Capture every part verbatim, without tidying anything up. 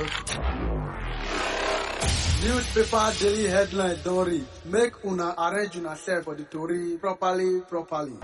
Newspaper daily headline don't read. Make una arrange una self for the story properly, properly.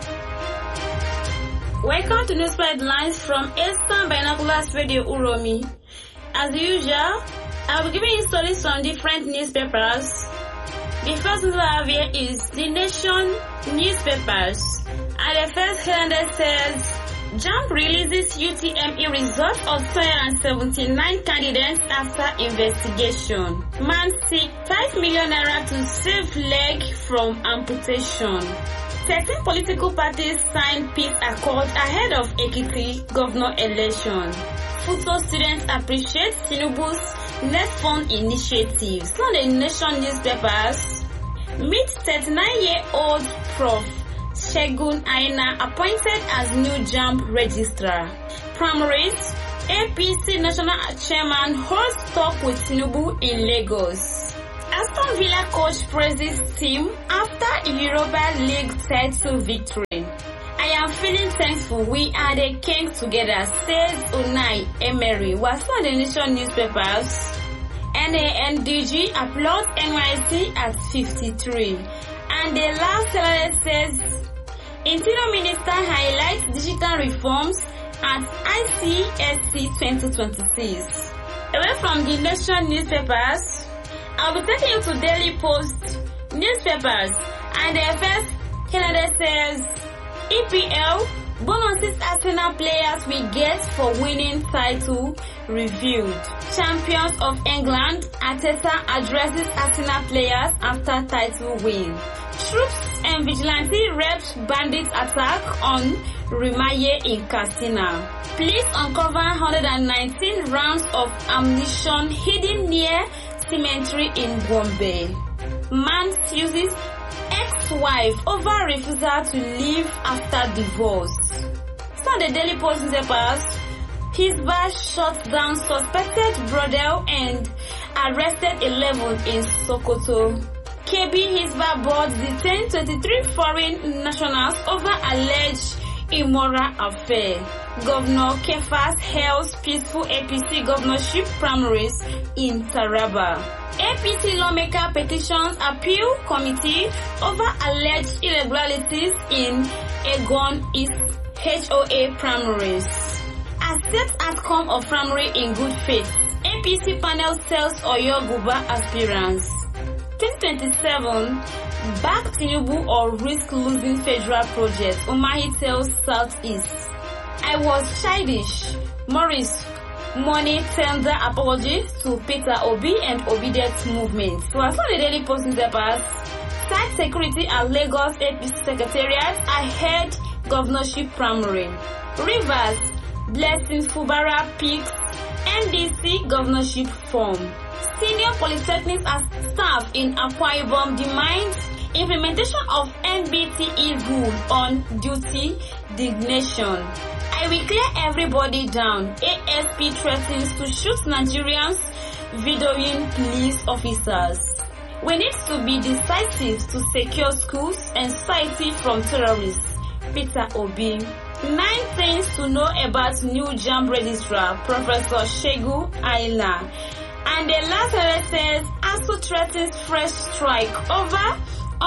Welcome to Newspaper Headlines from Eastern Binoculars Radio Uromi. As usual, I'll be giving you stories from different newspapers. The first news I have here is The Nation newspapers. And the first headline says, JAMB releases U T M E results of two hundred seventy-nine candidates after investigation. Man seek five million naira to save leg from amputation. thirteen political parties signed peace accord ahead of Ekiti governor election. Futo students appreciate Tinubu's Let's Fund initiative. So the Nation newspapers, meet thirty-nine-year-old Professor Segun Aina appointed as new JAMB registrar. Primaries, A P C National Chairman holds talk with Tinubu in Lagos. Aston Villa coach praises team after Europa League title victory. I am feeling thankful we are the king together, says Unai Emery. Was on the Nation newspapers. N A N D G applauds N Y C at fifty-three. And the last headline says, Interior Minister highlights digital reforms at I C S C twenty twenty-six. Away from the Nation newspapers, I'll be taking you to Daily Post newspapers. And the first headline says, E P L bonuses Arsenal players will get for winning title reviewed. Champions of England, Arteta addresses Arsenal players after title win. Troops and vigilante reps bandit attack on Rimaye in Katsina. Police uncover one hundred nineteen rounds of ammunition hidden near cemetery in Gombe. Man uses ex-wife over refusal to leave after divorce. So the Daily Post newspapers, Hisbah shuts down suspected brothel and arrested eleven in Sokoto. K B Hisbah board detained twenty-three foreign nationals over alleged immoral affair. Governor Kefas hails peaceful A P C governorship primaries in Taraba. A P C lawmaker petitions appeal committee over alleged irregularities in Egon East H O A primaries. Accept outcome of primary in good faith. A P C panel tells Oyo Guba aspirants. twenty twenty-seven, back Tinubu or risk losing federal project, Umahi tells Southeast. I was childish. Morris, money tender apology to Peter Obi and obedient movement. So as for the Daily Post newspapers, site security at Lagos A P C Secretariat ahead governorship primary. Rivers, Blessings Fubara picks N D C governorship form. Senior polytechnic staff in Akwa Ibom demands implementation of N B T E rule on duty dignation. I will clear everybody down. A S P threatens to shoot Nigerians videoing police officers. We need to be decisive to secure schools and society from terrorists. Peter Obi. Nine things to know about new JAMB registrar, Professor Segun Aina. And the last letter says, ASU threatens fresh strike over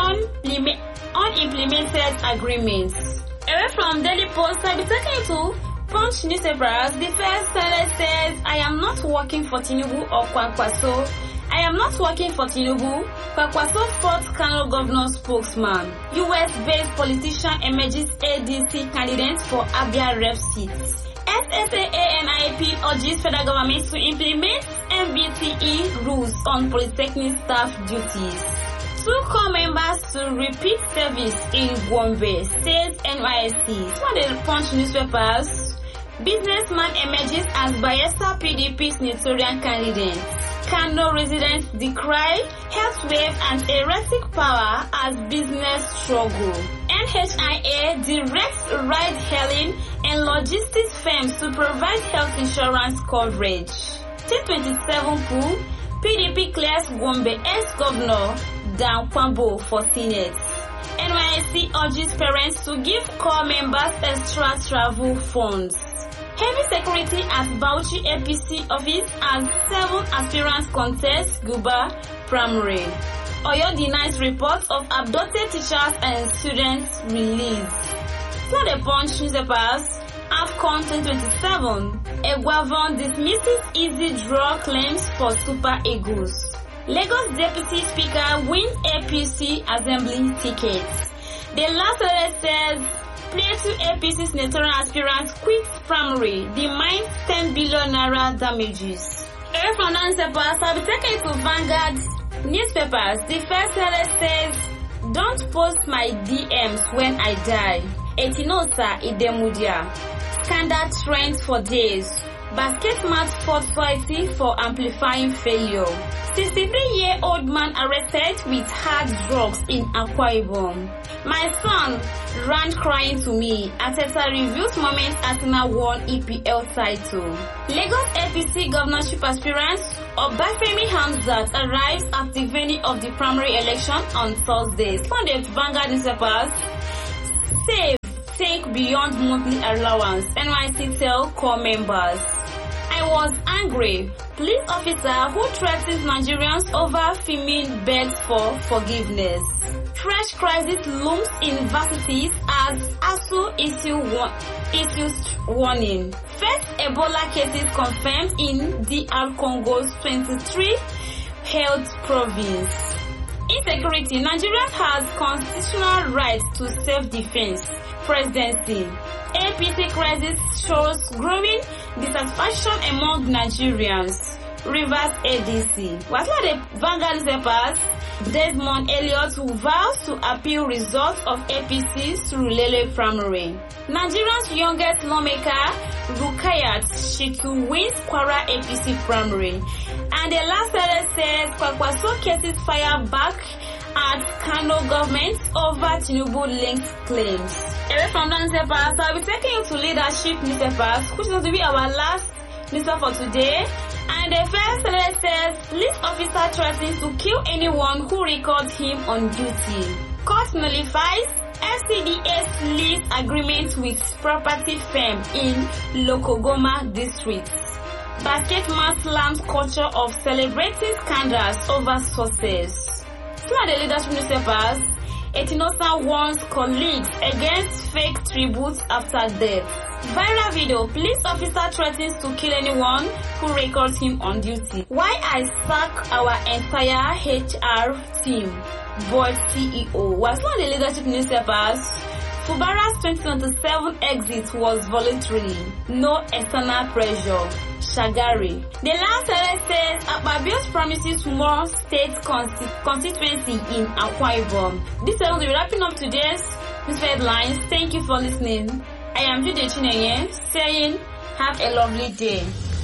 unimplemented agreements. Away from Daily Post, I'll be taking you to Punch newspapers. The first letter says, I am not working for Tinubu or Kwankwaso. I am not working for Tinubu. Kwankwaso fourth Kano governor spokesman. U S-based politician emerges A D C candidate for Abia rep seats. S S A A N I P urges federal government to implement N B T E rules on polytechnic staff duties. Two core members to repeat service in Gombe, says N Y S C. So the Punch newspapers, businessman emerges as Bayelsa P D P senatorial candidate. Kano residents decry health wave and erratic power as business struggle. N H I A directs ride-hailing and logistics firms to provide health insurance coverage. twenty twenty-seven pool, P D P clears Gombe ex-governor Dan Kwambo for Senate. N Y S C urges parents to give core members extra travel funds. Heavy security at Bauchi A P C office as seven aspirants contest Guba Primary. Oyo denies reports of abducted teachers and students released. So the Punch newspapers, AFCON twenty twenty-seven, Egwavon dismisses easy draw claims for Super Eagles. Lagos Deputy Speaker wins A P C Assembly tickets. The last letter says, Plateau A P C senatorial aspirant quits primary, demands ten billion naira damages. Air from newspapers have been taken to Vanguard newspapers. The first letter says, don't post my D Ms when I die. Etinosa Idemudia. Scandal trends for days. Basket match fought society for amplifying failure. sixty-three-year-old man arrested with hard drugs in Akwa Ibom. My son ran crying to me. Ateta reviews moments Arsenal won E P L title. Lagos A P C governorship aspirant Obafemi Hamzat arrives at the venue of the primary election on Thursday. Sunday Vanguard newspapers save think beyond monthly allowance. N Y C tell core members. I was angry. Police officer who threatens Nigerians over Femin begs for forgiveness. Fresh crisis looms in universities as A S U issue one, issues warning. First Ebola cases confirmed in D R Congo's twenty-three health province. Insecurity. Nigeria has constitutional right to self-defense. Presidency. A P C crisis shows growing dissatisfaction among Nigerians. Rivers A D C. What's not the Vanguard newspapers? Desmond Elliott who vows to appeal results of A P C through Lele Primary. Nigeria's youngest lawmaker, Rukayat Shitu, wins Kwara A P C Primary. And the last letter says Kwakwaso cases fire back at Kano government over Tinubu-linked claims. Away from the newspapers, I'll be taking you to leadership newspapers, which is going to be our last newspaper for today. And the first letter says, police officer threatens to kill anyone who records him on duty. Court nullifies F C D A's lease agreement with property firm in Lokogoma district. Basketman slams culture of celebrating scandals over sources. Some of the leadership newspapers, Etinosa warns colleagues against fake tributes after death. Viral video, police officer threatens to kill anyone who records him on duty. Why I sack our entire H R team, board C E O. Was one of the leadership newspapers. Fubara's twenty twenty-seven exit was voluntary, no external pressure. Shagari. The last letter says Akpabio's promises more state consti- constituency in Akwa Ibom. This is going to be wrapping up today's news headlines. Thank you for listening. I am Jude Chinenye saying have a lovely day.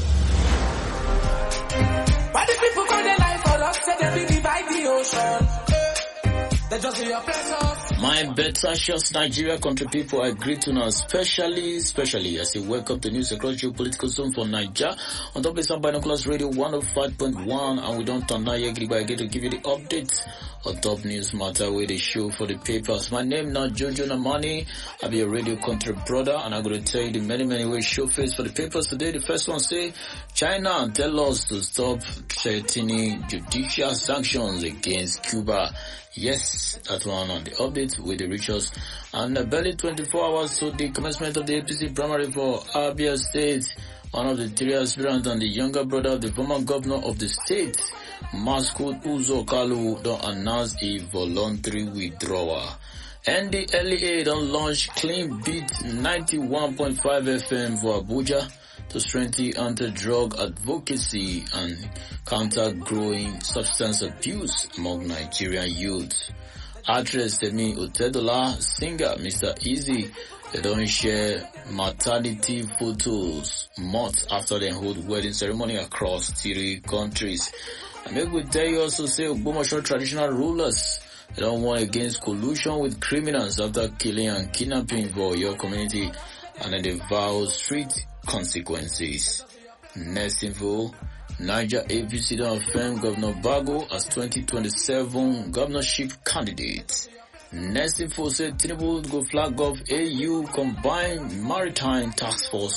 Why the people call their life for us? Say they be divide the ocean. They just be your pleasure. My better shots, Nigeria country people, I greet you now, especially, especially as you wake up the news across your political zone for Nigeria. On top of some Binoculars Radio one oh five point one, and we don't turn now yet, but I get to give you the updates on top news matter with the show for the papers. My name now Jojo Namani. I'll be a radio country brother, and I'm going to tell you the many, many ways show face for the papers today. The first one say, China tell us to stop threatening judicial sanctions against Cuba. Yes, that one on the update with the rituals. And uh, barely twenty-four hours to the commencement of the A P C primary for Abia State. One of the three aspirants and the younger brother of the former governor of the state, Maskud Uzo Kalu, don't announce a voluntary withdrawal. And the L E A don't launch Clean Beat ninety-one point five F M for Abuja to strengthen anti-drug advocacy and counter growing substance abuse among Nigerian youth. Actress Temi Otedola, singer Mister Easy, they don't share maternity photos months after they hold wedding ceremony across three countries. And maybe we tell you also say Ogbomoso traditional rulers, they don't warn against collusion with criminals after killing and kidnapping for your community, and then they vow strict consequences. Next info, Niger A P C don't affirm Governor Bago as twenty twenty-seven governorship candidate. Next info said Tinubu go flag off A U combined maritime task force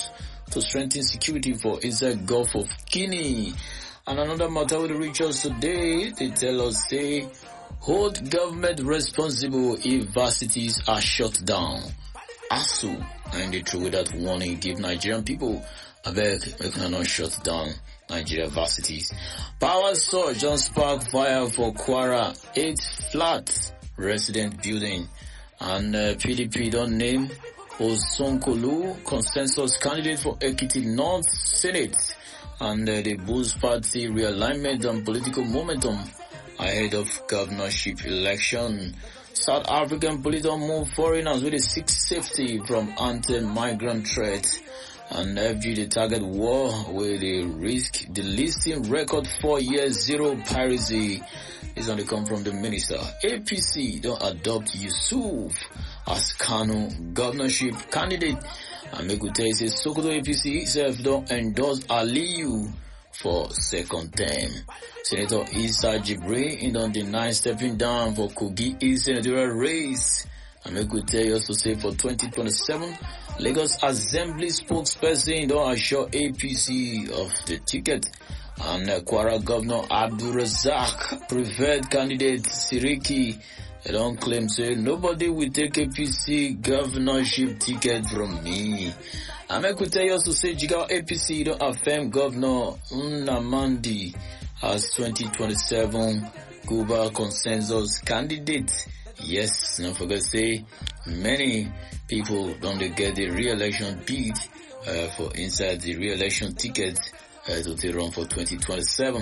to strengthen security for inside Gulf of Guinea. And another matter will reach us today. They tell us, say, hold government responsible if varsities are shut down. A S U, and they threw that warning, give Nigerian people, I beg, we cannot shut down Nigeria varsities. Power surge on spark fire for Kwara, eight flat resident building. And uh, P D P don't name Osonkolu consensus candidate for Ekiti North Senate. And uh, the boost party realignment and political momentum ahead of governorship election. South African police don't move foreigners with a six safety from anti-migrant threat. And F G the target war where they risk the listing record four years zero piracy is on the come from the minister. A P C don't adopt Yusuf as Kano governorship candidate. And make we tell you, say Sokoto A P C itself don't endorse Aliyu for second term. Senator Issa Jibril in on deny stepping down for Kogi East senatorial race. And make we tell you also say for twenty twenty-seven, Lagos Assembly spokesperson don't assure A P C of the ticket. And uh, Kwara Governor Abdul Razak preferred candidate Siriki they don't claim say nobody will take A P C governorship ticket from me. I make we tell you also say Jigawa A P C don't affirm Governor Nnamdi as twenty twenty-seven Cuba consensus candidate. Yes, don't forget say many people don't they get the re-election bid uh, for inside the re-election ticket uh, to they run for twenty twenty-seven.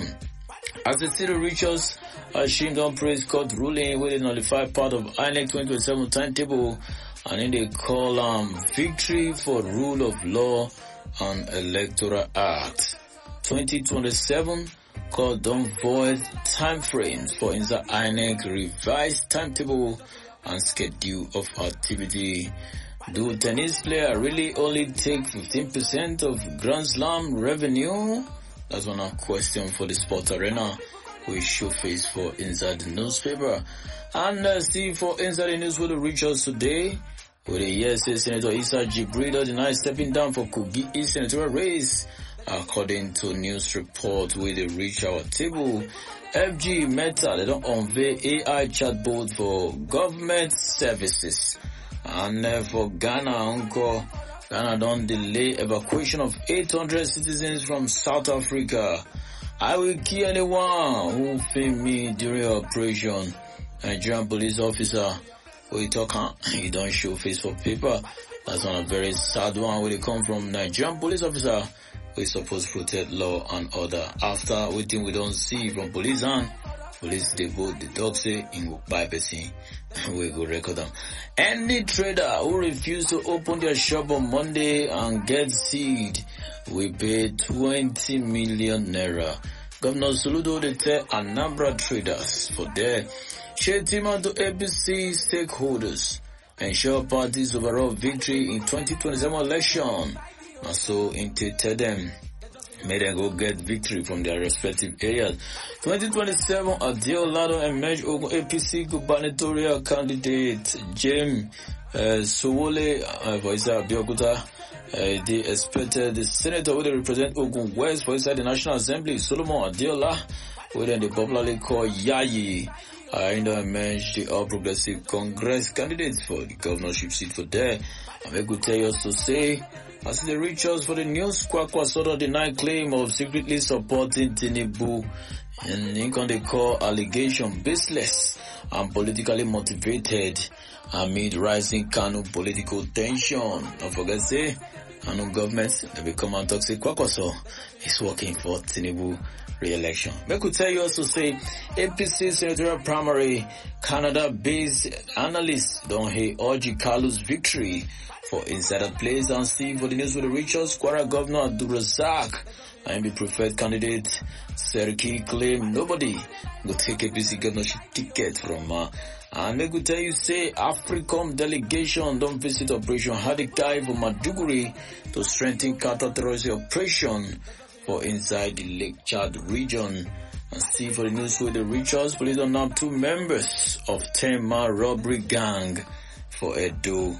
As the city reaches Ashington Praise Court ruling with a nullified part of I N E C twenty twenty-seven timetable, and then they call um victory for rule of law and electoral act. twenty twenty-seven court don't void time frames for inside I N E C revised timetable and schedule of activity. Do tennis player really only take fifteen percent of Grand Slam revenue? That's one question for the sport arena. We show face for inside the newspaper. And uh, see for inside the news will reach us today. With the yes, Senator Issa Jibril denied stepping down for Kogi East senatorial race. According to news report where they reach our table, F G Meta, they don't unveil A I chatbot for government services. And uh, for Ghana, Uncle, Ghana don't delay evacuation of eight hundred citizens from South Africa. I will kill anyone who failed me during operation. Nigerian police officer, we talk, he don't show face for paper. That's one a very sad one where they come from. Nigerian police officer, we supposed to protect law and order. After waiting we don't see from police and police they vote the dog say in go buy person. We go record them. Any trader who refuse to open their shop on Monday and get seed will pay twenty million naira. Governor Soludo they tell Anambra traders for their Shetima to A P C stakeholders ensure parties overall victory in twenty twenty-seven election. And so intended them may they go get victory from their respective areas. twenty twenty-seven, Adio Lado emerged Ogun A P C gubernatorial candidate James uh, Sowole uh, for Isa Biokuta. Uh, they expected the senator who they represent Ogun West for inside the National Assembly, Solomon Adiola, who then they popularly call Yayi. I uh, know emerged the All Progressive Congress candidates for the governorship seat for there. I may go tell you also say, as they reach us for the news, Kwakwa sort of denied claim of secretly supporting Tinubu, and in they call allegation baseless and politically motivated amid rising Kano political tension. Don't forget say, Kano government, they become and talk say Kwakwa so is working for Tinubu re-election. I could tell you also say, A P C senatorial primary, Canada-based analysts don't hate Orji Kalu's victory for insider plays and see for the news with the Richards, Kwara Governor Abdul Razak and the preferred candidate Seriki claim nobody will take A P C governorship ticket from her. Uh, and they could tell you say Africom delegation don't visit Operation Hadikai for Maduguri to strengthen counter-terrorism operation for inside the Lake Chad region. And see for the news with the Richards, police on now two members of Tema robbery gang for Edo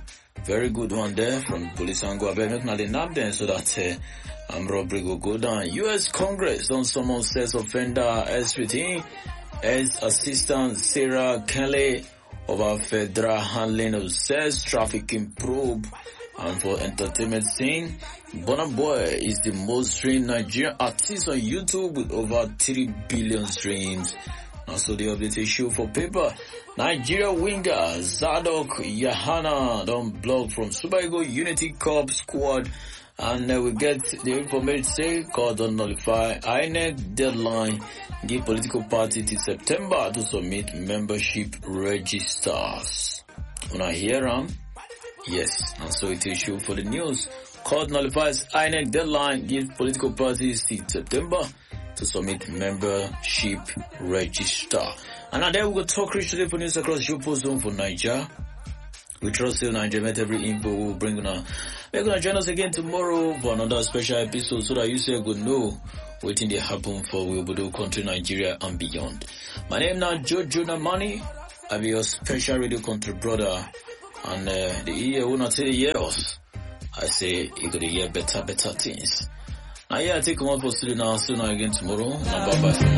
very good one there from police angle. I better not nab them so that uh, um, robbery will go down. U S Congress don't summon sex offender as fifteen as Assistant Sarah Kelly over federal handling of sex trafficking probe. And for entertainment scene, Burna Boy is the most streamed Nigerian artist on YouTube with over three billion streams. Also the update issue for paper. Nigeria winger Zadok Yahana don't block from Super Eagles Unity Cup squad. And uh, we get the information say called on nullify I N E C deadline. Give political party till September to submit membership registers. When I hear them, yes, and so it is issue for the news. Court nullifies I N E C deadline. Give political parties till September to submit membership register. And now there we go talk rich today for news across your post zone for Nigeria. We trust you Nigeria met every info we'll bring on. We're gonna join us again tomorrow for another special episode so that you say good know waiting to happen for Wilbudo country Nigeria and beyond. My name now Jojo Namani. I'll be your special radio country brother. And uh, the year will not say years. I say you gotta hear better, better things. Now yeah, I take one for studio now, soon again tomorrow. Bye bye.